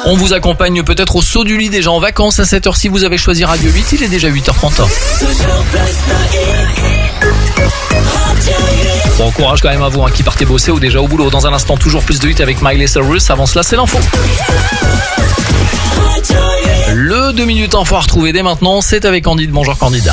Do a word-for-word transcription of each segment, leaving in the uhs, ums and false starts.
On vous accompagne peut-être au saut du lit déjà en vacances à cette heure-ci. Vous avez choisi Radio huit, il est déjà huit heures trente. Bon courage quand même à vous hein, qui partez bosser ou déjà au boulot. Dans un instant, toujours plus de hits avec Miley Cyrus. Avant cela, c'est l'info. Le deux minutes info à retrouver dès maintenant, c'est avec Candide. Bonjour Candide.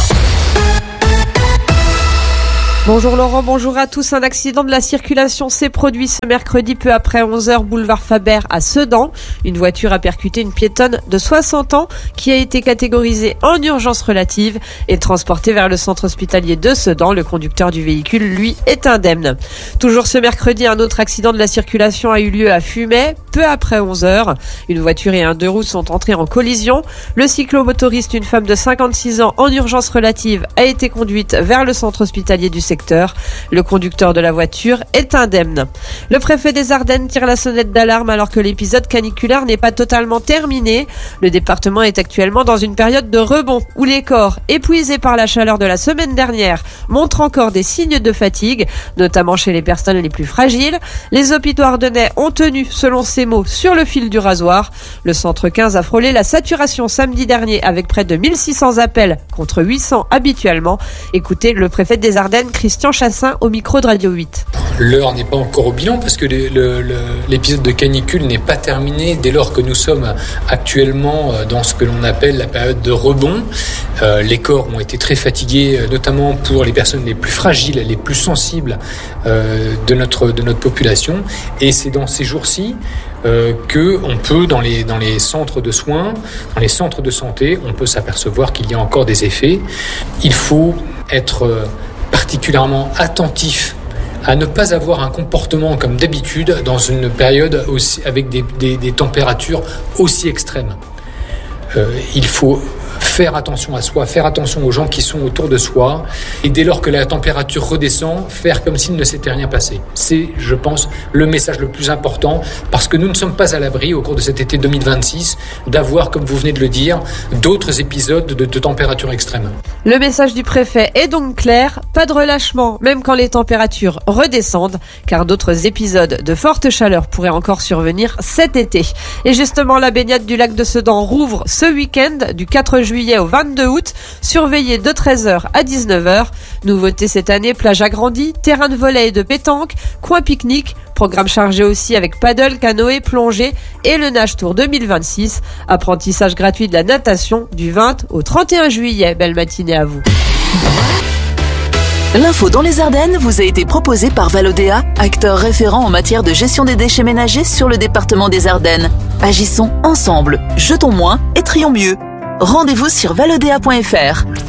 Bonjour Laurent, bonjour à tous. Un accident de la circulation s'est produit ce mercredi peu après onze heures, boulevard Faber à Sedan. Une voiture a percuté une piétonne de soixante ans qui a été catégorisée en urgence relative et transportée vers le centre hospitalier de Sedan. Le conducteur du véhicule, lui, est indemne. Toujours ce mercredi, un autre accident de la circulation a eu lieu à Fumay, peu après onze heures. Une voiture et un deux roues sont entrés en collision. Le cyclomotoriste, une femme de cinquante-six ans en urgence relative, a été conduite vers le centre hospitalier du secteur. Le conducteur de la voiture est indemne. Le préfet des Ardennes tire la sonnette d'alarme alors que l'épisode caniculaire n'est pas totalement terminé. Le département est actuellement dans une période de rebond où les corps, épuisés par la chaleur de la semaine dernière, montrent encore des signes de fatigue, notamment chez les personnes les plus fragiles. Les hôpitaux ardennais ont tenu, selon ses mots, sur le fil du rasoir. Le centre quinze a frôlé la saturation samedi dernier avec près de mille six cents appels contre huit cents habituellement. Écoutez le préfet des Ardennes, Christian Chassin, au micro de Radio huit. L'heure n'est pas encore au bilan parce que le, le, le, l'épisode de canicule n'est pas terminé dès lors que nous sommes actuellement dans ce que l'on appelle la période de rebond. Euh, les corps ont été très fatigués, notamment pour les personnes les plus fragiles, les plus sensibles euh, de notre, de notre population. Et c'est dans ces jours-ci Euh, que on peut dans les dans les centres de soins, dans les centres de santé, on peut s'apercevoir qu'il y a encore des effets. Il faut être particulièrement attentif à ne pas avoir un comportement comme d'habitude dans une période aussi avec des des, des températures aussi extrêmes. Euh, il faut faire attention à soi, faire attention aux gens qui sont autour de soi et dès lors que la température redescend, faire comme s'il ne s'était rien passé. C'est, je pense, le message le plus important parce que nous ne sommes pas à l'abri au cours de cet été deux mille vingt-six d'avoir, comme vous venez de le dire, d'autres épisodes de, de température extrême. Le message du préfet est donc clair, pas de relâchement même quand les températures redescendent car d'autres épisodes de forte chaleur pourraient encore survenir cet été. Et justement, la baignade du lac de Sedan rouvre ce week-end du quatre juillet au vingt-deux août, surveillé de treize heures à dix-neuf heures. Nouveauté cette année, plage agrandie, terrain de volley et de pétanque, coin pique-nique, programme chargé aussi avec paddle, canoë, plongée et le Nage Tour deux mille vingt-six. Apprentissage gratuit de la natation du vingt au trente et un juillet. Belle matinée à vous. L'info dans les Ardennes vous a été proposée par Valodéa, acteur référent en matière de gestion des déchets ménagers sur le département des Ardennes. Agissons ensemble, jetons moins et trions mieux. Rendez-vous sur valodéa point f r.